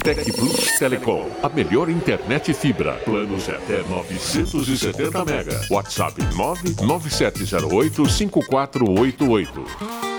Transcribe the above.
Tec Plus Telecom, a melhor internet fibra. Planos até 970 mega. WhatsApp 997085488.